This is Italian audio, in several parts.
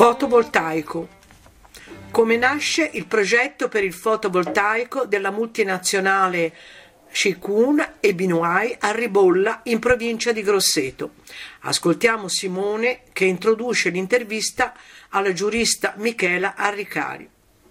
Fotovoltaico. Come nasce il progetto per il fotovoltaico della multinazionale Shikun e Binuai a Ribolla in provincia di Grosseto? Ascoltiamo Simone che introduce l'intervista alla giurista Michela Arricari.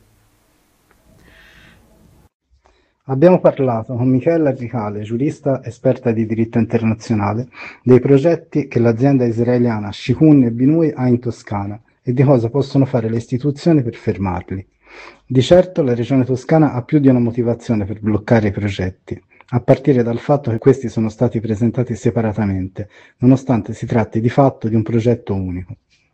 Abbiamo parlato con Michela Arricari, giurista esperta di diritto internazionale, dei progetti che l'azienda israeliana Shikun e Binuai ha in Toscana e di cosa possono fare le istituzioni per fermarli. Di certo la regione toscana ha più di una motivazione per bloccare i progetti, a partire dal fatto che questi sono stati presentati separatamente, nonostante si tratti di fatto di un progetto unico.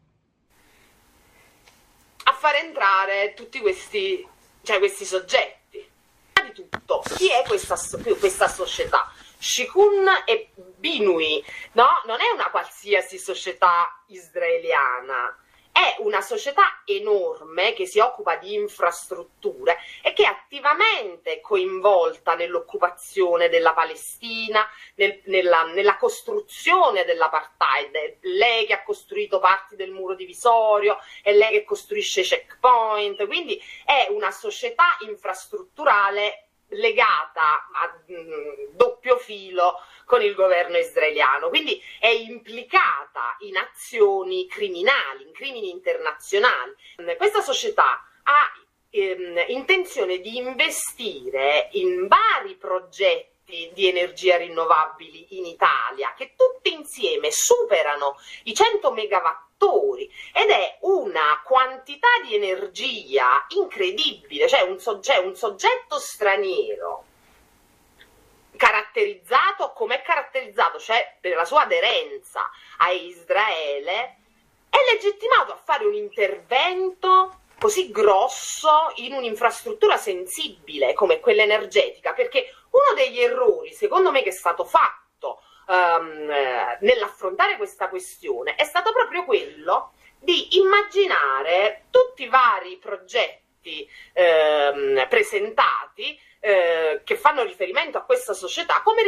A far entrare tutti questi soggetti. Di tutto, chi è questa società? Shikun e Binuai, no? Non è una qualsiasi società israeliana. È una società enorme che si occupa di infrastrutture e che è attivamente coinvolta nell'occupazione della Palestina, nella costruzione dell'apartheid. È lei che ha costruito parti del muro divisorio, è lei che costruisce checkpoint, quindi è una società infrastrutturale legata a doppio filo con il governo israeliano, quindi è implicata in azioni criminali, in crimini internazionali. Questa società ha intenzione di investire in vari progetti di energia rinnovabili in Italia che tutti insieme superano i 100 megawattori ed è una quantità di energia incredibile, cioè un soggetto straniero caratterizzato come è caratterizzato, cioè per la sua aderenza a Israele, è legittimato a fare un intervento così grosso in un'infrastruttura sensibile come quella energetica, perché uno degli errori, secondo me, che è stato fatto nell'affrontare questa questione è stato proprio quello di immaginare tutti i vari progetti presentati che fanno riferimento a questa società come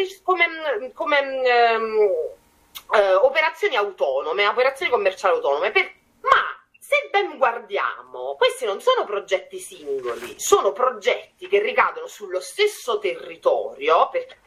operazioni autonome, operazioni commerciali autonome, ma se ben guardiamo, questi non sono progetti singoli, sono progetti che ricadono sullo stesso territorio, perché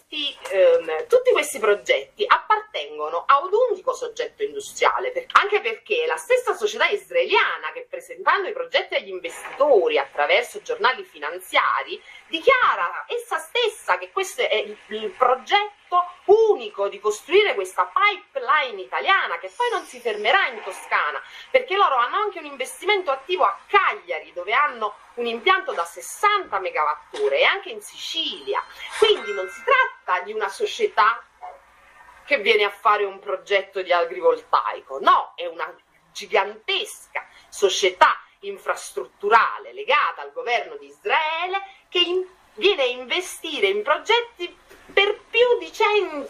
tutti questi progetti appartengono ad un unico soggetto industriale, anche perché la stessa società israeliana che presentando i progetti agli investitori attraverso giornali finanziari dichiara essa stessa che questo è il progetto unico di costruire questa pipeline italiana che poi non si fermerà in Toscana, perché loro hanno anche un investimento attivo a Cagliari dove hanno un impianto da 60 megawattora e anche in Sicilia. Quindi non si tratta di una società che viene a fare un progetto di agrivoltaico, no, è una gigantesca società infrastrutturale legata al governo di Israele che viene a investire in progetti per più di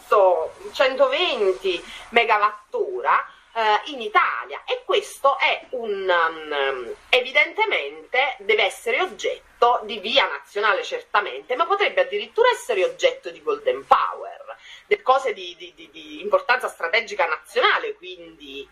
100-120 megawattora in Italia, e questo è evidentemente deve essere oggetto di via nazionale certamente, ma potrebbe addirittura essere oggetto di golden power, cose di importanza strategica nazionale, quindi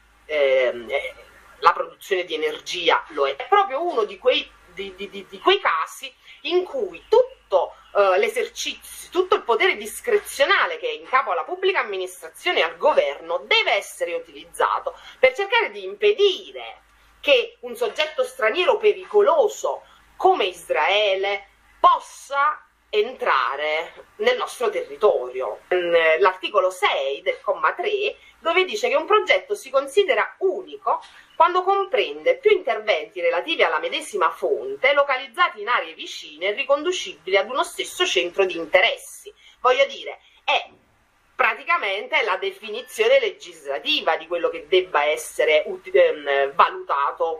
la produzione di energia lo è. È proprio uno di quei casi in cui tutto l'esercizio, tutto il potere discrezionale che è in capo alla pubblica amministrazione e al governo deve essere utilizzato per cercare di impedire che un soggetto straniero pericoloso come Israele possa entrare nel nostro territorio. L'articolo 6 del comma 3, dove dice che un progetto si considera unico quando comprende più interventi relativi alla medesima fonte localizzati in aree vicine e riconducibili ad uno stesso centro di interessi. Voglio dire, è praticamente la definizione legislativa di quello che debba essere valutato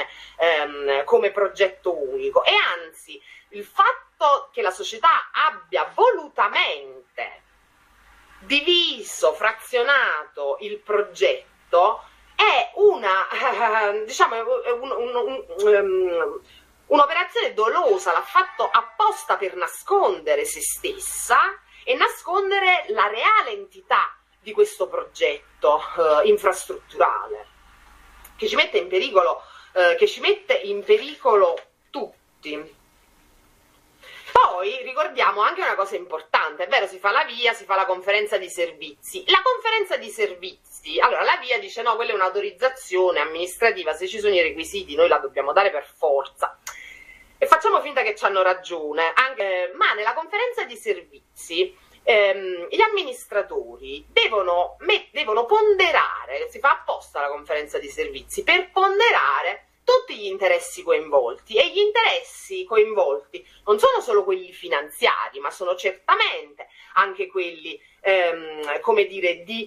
come progetto unico, e anzi il fatto che la società abbia volutamente diviso, frazionato il progetto è un'operazione dolosa, l'ha fatto apposta per nascondere se stessa e nascondere la reale entità di questo progetto infrastrutturale, che ci mette in pericolo tutti. Poi ricordiamo anche una cosa importante, è vero, si fa la VIA, si fa la conferenza di servizi. La conferenza di servizi, allora la VIA dice no, quella è un'autorizzazione amministrativa, se ci sono i requisiti noi la dobbiamo dare per forza. E facciamo finta che ci hanno ragione, ma nella conferenza di servizi gli amministratori devono ponderare, si fa apposta la conferenza di servizi, per ponderare tutti gli interessi coinvolti, e gli interessi coinvolti non sono solo quelli finanziari, ma sono certamente anche quelli, come dire, di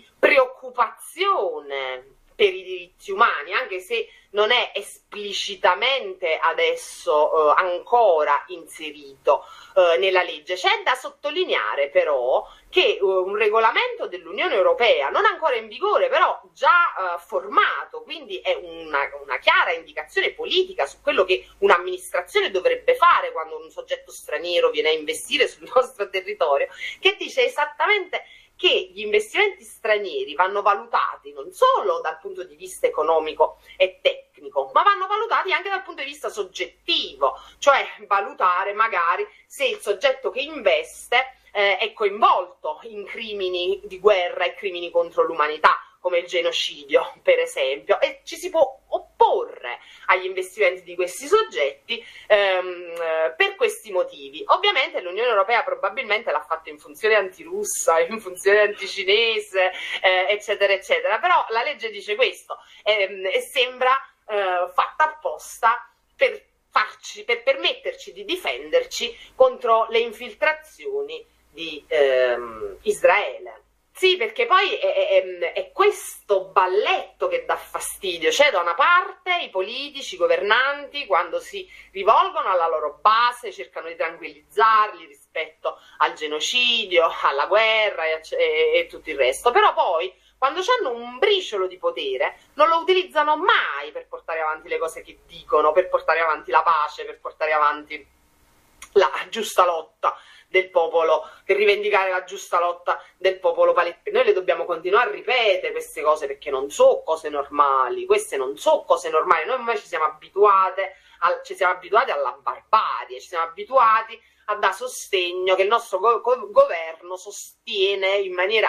preoccupazione per i diritti umani, anche se non è esplicitamente adesso ancora inserito nella legge. C'è da sottolineare però che un regolamento dell'Unione Europea, non ancora in vigore, però già formato, quindi è una chiara indicazione politica su quello che un'amministrazione dovrebbe fare quando un soggetto straniero viene a investire sul nostro territorio, che dice esattamente che gli investimenti stranieri vanno valutati non solo dal punto di vista economico e tecnico, ma vanno valutati anche dal punto di vista soggettivo, cioè valutare magari se il soggetto che investe è coinvolto in crimini di guerra e crimini contro l'umanità, come il genocidio, per esempio, e ci si può opporre agli investimenti di questi soggetti per questi motivi. Ovviamente l'Unione Europea probabilmente l'ha fatto in funzione antirussa, in funzione anticinese, eccetera, eccetera, però la legge dice questo e sembra fatta apposta per permetterci di difenderci contro le infiltrazioni di Israele. Sì, perché poi è questo balletto che dà fastidio, cioè da una parte i politici, i governanti, quando si rivolgono alla loro base, cercano di tranquillizzarli rispetto al genocidio, alla guerra e tutto il resto, però poi quando hanno un briciolo di potere non lo utilizzano mai per portare avanti le cose che dicono, per portare avanti la pace, per portare avanti la giusta lotta del popolo, per rivendicare la giusta lotta del popolo palestinese. Noi le dobbiamo continuare a ripetere queste cose perché non sono cose normali, queste non sono cose normali. Noi ormai ci siamo abituati alla barbarie, ci siamo abituati a dare sostegno, che il nostro governo sostiene in maniera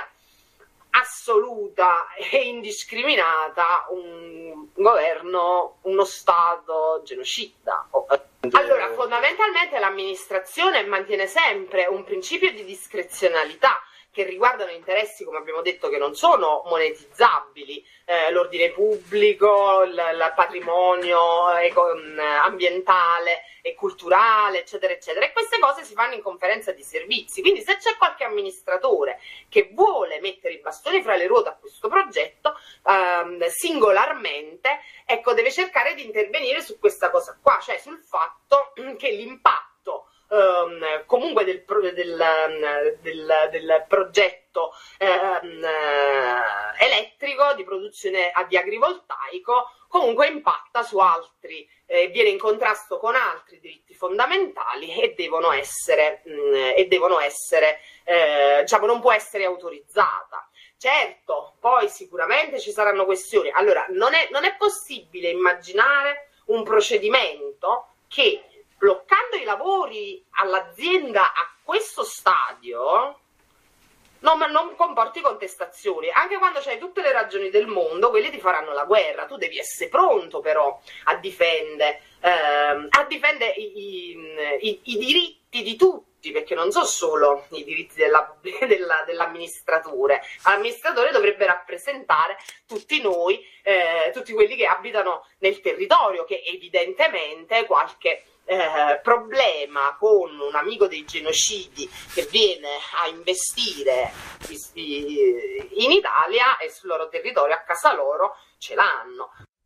assoluta e indiscriminata un governo, uno Stato genocida. Allora, fondamentalmente l'amministrazione mantiene sempre un principio di discrezionalità che riguardano interessi, come abbiamo detto, che non sono monetizzabili, l'ordine pubblico, il patrimonio ambientale e culturale, eccetera, eccetera. E queste cose si fanno in conferenza di servizi. Quindi se c'è qualche amministratore che vuole mettere i bastoni fra le ruote a questo progetto, singolarmente, ecco, deve cercare di intervenire su questa cosa qua, cioè sul fatto che l'impatto comunque del progetto elettrico di produzione di agrivoltaico comunque impatta su altri, viene in contrasto con altri diritti fondamentali e devono essere diciamo, non può essere autorizzata. Certo, poi sicuramente ci saranno questioni. Allora, non è possibile immaginare un procedimento che, bloccando i lavori all'azienda a questo stadio, non comporti contestazioni. Anche quando c'hai tutte le ragioni del mondo, quelli ti faranno la guerra. Tu devi essere pronto però a difendere i diritti di tutti, perché non sono solo i diritti dell'amministratore. L'amministratore dovrebbe rappresentare tutti noi, tutti quelli che abitano nel territorio, che evidentemente qualche problema con un amico dei genocidi che viene a investire in Italia e sul loro territorio, a casa loro, ce l'hanno.